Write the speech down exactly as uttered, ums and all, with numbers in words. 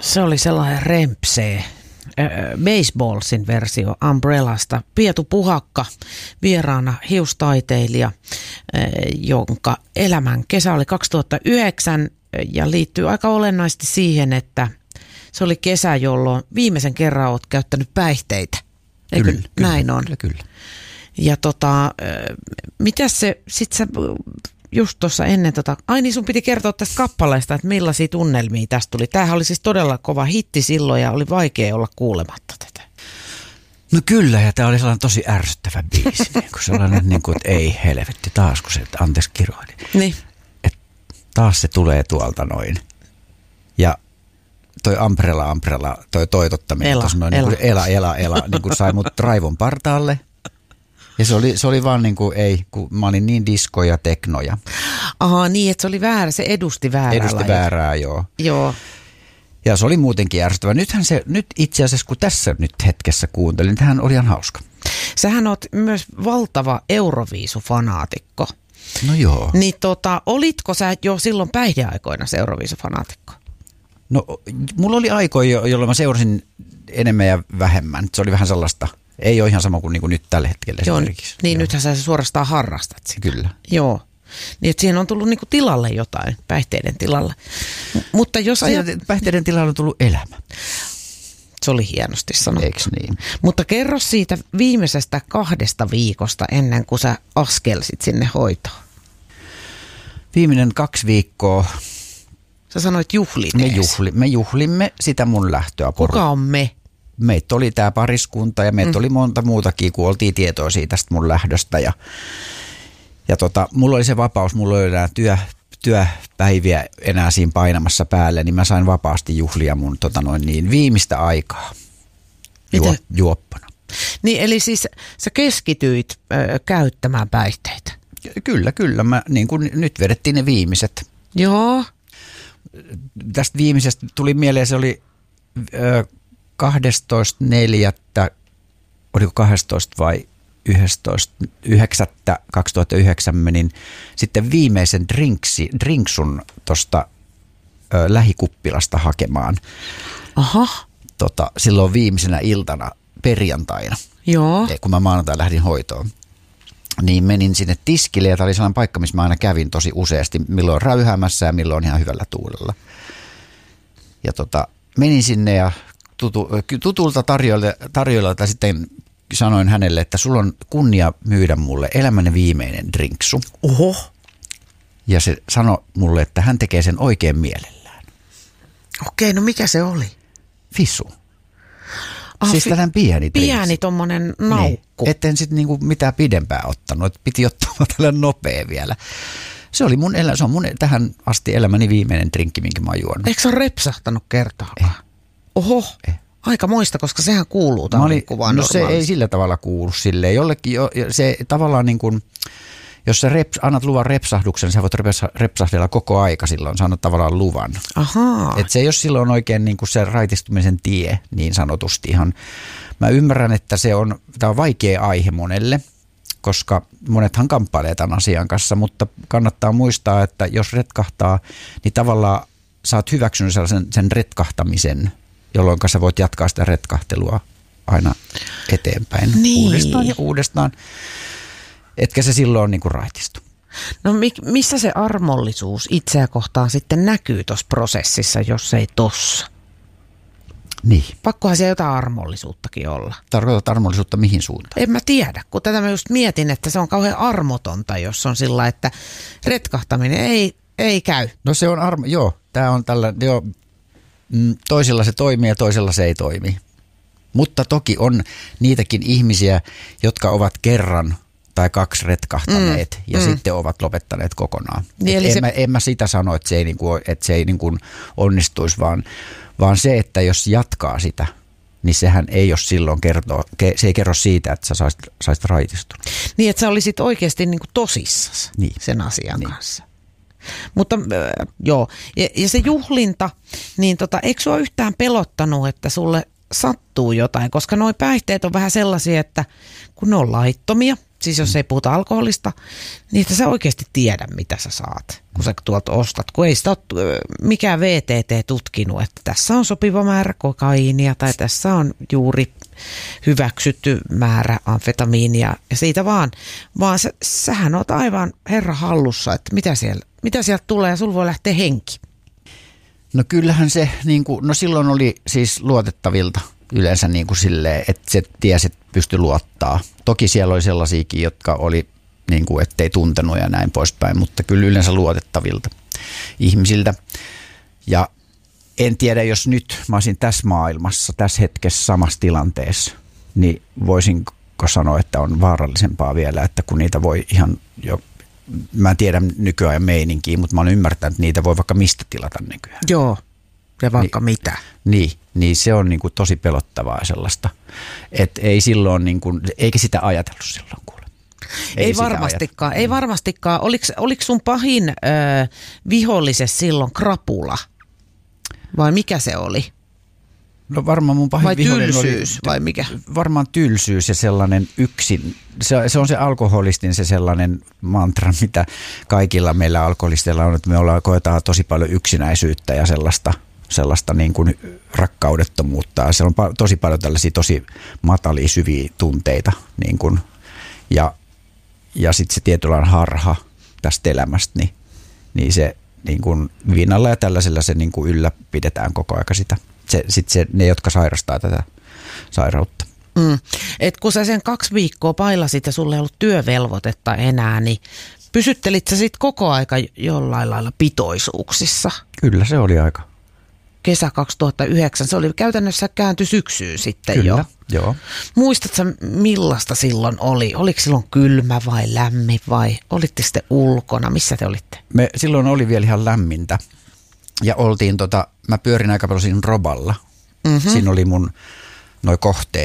Se oli sellainen rempsee. Baseballsin versio Umbrellasta. Pietu Puhakka, vieraana hiustaiteilija, jonka elämän kesä oli kaksituhattayhdeksän ja liittyy aika olennaisesti siihen, että se oli kesä, jolloin viimeisen kerran olet käyttänyt päihteitä. Eikö kyllä, näin kyllä, on? Kyllä, kyllä. Ja tota, mitäs se, sit sä just tuossa ennen tota, ai niin sun piti kertoa tästä kappaleesta, että millaisia tunnelmia tästä tuli. Tämähän oli siis todella kova hitti silloin ja oli vaikea olla kuulematta tätä. No kyllä, ja tämä oli sellainen tosi ärsyttävä biisi, niin kuin sellainen, niin kuin, että ei helvetti, taas kun se, anteeksi kiroili. Niin. Että taas se tulee tuolta noin. Ja toi Umbrella, Umbrella, toi toitottaminen, ela, noin, ela. Niin kuin, ela, ela, ela, niin kuin sai mut raivon partaalle. Ja se oli, se oli vaan niin kuin, ei, kun mä olin niin disko ja teknoja. Aha, niin, että se oli väärä, se edusti väärää. Edusti lajia. väärää, joo. Joo. Ja se oli muutenkin ärsyttävä. Nythän se, nyt itse asiassa kun tässä nyt hetkessä kuuntelin, tämähän oli ihan hauska. Sähän oot myös valtava Euroviisufanaatikko. No joo. Niin tota, olitko sä jo silloin päihdeaikoina se Euroviisufanaatikko? No mulla oli aikoja, jolloin mä seurasin enemmän ja vähemmän. Se oli vähän sellaista, ei ole ihan sama kuin, niin kuin nyt tällä hetkellä Joo, esimerkiksi. niin Joo. nythän sä suorastaan harrastat sitä. Kyllä. Joo. Niin, että siihen on tullut niinku tilalle jotain, päihteiden tilalle. M- mutta jos ajat... Päihteiden tilalle on tullut elämä. Se oli hienosti sanottu. Eikö niin? Mutta kerro siitä viimeisestä kahdesta viikosta ennen kuin sä askelsit sinne hoitoon. Viimeinen kaksi viikkoa. Sä sanoit juhlineesi. Me, juhli, me juhlimme sitä mun lähtöä. Kuka on me? Meitä oli tämä pariskunta ja meitä mm. oli monta muutakin, kun oltiin tietoisia tästä mun lähdöstä. Ja, ja tota, mulla oli se vapaus, mulla oli enää työ, työpäiviä enää siinä painamassa päälle, niin mä sain vapaasti juhlia mun tota noin niin, viimeistä aikaa juo, juoppana. Niin eli siis sä keskityit ö, käyttämään päihteitä? Kyllä, kyllä. Mä, niin kuin nyt vedettiin ne viimeiset. Joo. Tästä viimeisestä tuli mieleen, se oli ö, kahdestoista neljättä, oliko kahdestoista vai yhdestoista yhdeksättä kaksituhattayhdeksän menin sitten viimeisen drinksi, drinksun tuosta lähikuppilasta hakemaan. Aha. Tota, silloin viimeisenä iltana perjantaina, Joo. kun mä maanantai lähdin hoitoon. Niin menin sinne tiskille ja tämä oli sellainen paikka, missä mä aina kävin tosi useasti, milloin räyhäämässä ja milloin ihan hyvällä tuulella. Ja tota, menin sinne ja tutu, tutulta tarjoilijalta sitten sanoin hänelle, että sulla on kunnia myydä mulle elämäni viimeinen drinksu. Oho. Ja se sanoi mulle, että hän tekee sen oikein mielellään. Okei, no mikä se oli? Fisu. Ah, siis fi- tällainen pieni drinksu. Pieni tommonen naukku. Niin. Etten sitten niinku mitään pidempää ottanut, että piti ottaa tällainen nopea vielä. Se oli mun, elä, se on mun tähän asti elämäni viimeinen drinkki, minkä mä oon juonut. Eikö se ole repsahtanut kertaakaan? Eh. Oho. Eh. Aika moista, koska sehän kuuluu taudikuvaan no se ei sillä tavalla kuulu silleen. Jollekin jo, se tavallaan niin kuin, jos sä reps, annat luvan repsahduksen, sä voit repsahdella koko aika silloin, sä annat tavallaan luvan. Ahaa. Että se ei ole silloin oikein niin kuin se raitistumisen tie niin sanotusti ihan. Mä ymmärrän, että se on, tämä on vaikea aihe monelle, koska monethan kamppailee tämän asian kanssa, mutta kannattaa muistaa, että jos retkahtaa, niin tavallaan sä oot hyväksynyt sellaisen sen retkahtamisen, jolloin sä voit jatkaa sitä retkahtelua aina eteenpäin niin. uudestaan ja uudestaan, etkä se silloin niin kuin raitistu. No missä se armollisuus itseä kohtaan sitten näkyy tuossa prosessissa, jos ei tossa? Niin. Pakkohan siellä jotain armollisuuttakin olla. Tarkoitat armollisuutta mihin suuntaan? En mä tiedä, kun tätä mä just mietin, että se on kauhean armotonta, jos on sillä, että retkahtaminen ei, ei käy. No se on armo, joo, tää on tällä, joo, toisilla se toimii ja toisella se ei toimi. Mutta toki on niitäkin ihmisiä, jotka ovat kerran tai kaksi retkahtaneet mm, ja mm. sitten ovat lopettaneet kokonaan. Niin, en, se... mä, en mä sitä sano, että se ei, niinku, että se ei niinku onnistuisi, vaan, vaan se, että jos jatkaa sitä, niin sehän ei ole silloin kertoo, se ei kerro siitä, että sä saisit, saisit raitistunut. Niin, että sä olisit oikeasti niinku tosissasi niin. sen asian niin. kanssa. Mutta äh, joo, ja, ja se juhlinta, niin tota, eikö sua yhtään pelottanut, että sulle sattuu jotain, koska nuo päihteet on vähän sellaisia, että kun ne on laittomia, siis jos ei puhuta alkoholista, niin sä oikeasti tiedä, mitä sä saat, kun sä tuolta ostat. Kun ei sitä ole mikään V T T tutkinut, että tässä on sopiva määrä kokaiinia tai tässä on juuri hyväksytty määrä amfetamiinia ja siitä vaan, vaan sä, sähän oot aivan herra hallussa, että mitä siellä, mitä sieltä tulee ja sulla voi lähteä henki. No kyllähän se, niin kuin, no silloin oli siis luotettavilta yleensä niin kuin silleen, että se tiesi, että pystyi luottaa. Toki siellä oli sellaisiakin, jotka oli niin kuin, ettei tuntenut ja näin poispäin, mutta kyllä yleensä luotettavilta ihmisiltä. Ja en tiedä, jos nyt mä olisin tässä maailmassa, tässä hetkessä samassa tilanteessa, niin voisinko sanoa, että on vaarallisempaa vielä, että kun niitä voi ihan jo, mä en tiedä nykyajan meininkiä, mutta mä olen ymmärtänyt, että niitä voi vaikka mistä tilata nykyään. Joo, ja vaikka niin, mitä. Niin, niin se on niin kuin tosi pelottavaa sellaista, että ei silloin, niin kuin, eikä sitä ajatellut silloin kuule. Ei, ei varmastikaan, ei varmastikaan. Oliko, oliko sun pahin ö, vihollisessa silloin krapula? Vai mikä se oli? No varmaan mun pahin vai vihollinen tylsyys, oli, vai mikä? Varmaan tylsyys ja sellainen yksin. Se, se on se alkoholistin se sellainen mantra, mitä kaikilla meillä alkoholisteilla on, että me ollaan, koetaan tosi paljon yksinäisyyttä ja sellaista, sellaista niin kuin rakkaudettomuutta. Ja se on pa- tosi paljon tällaisia tosi matalia, syviä tunteita. Niin kuin, ja ja sitten se tietynlainen harha tästä elämästä, niin, niin se niin kuin viinalla ja tällaisella se niin kuin ylläpidetään koko aika sitä. Se, sit se, ne, jotka sairastaa tätä sairautta. Mm. Et kun sä sen kaksi viikkoa pailasit ja sulla ei ollut työvelvoitetta enää, niin pysyttelit sä sitten koko aika jollain lailla pitoisuuksissa? Kyllä se oli aika. Kesä kaksituhattayhdeksän, se oli käytännössä kääntyi syksyyn sitten. Kyllä, jo. Joo. Muistatko millaista silloin oli? Oliko silloin kylmä vai lämmin vai olitte sitten ulkona? Missä te olitte? Me silloin oli vielä ihan lämmintä ja oltiin tota, mä pyörin aika paljon siinä roballa. Mm-hmm. Siinä oli mun noi kohteet.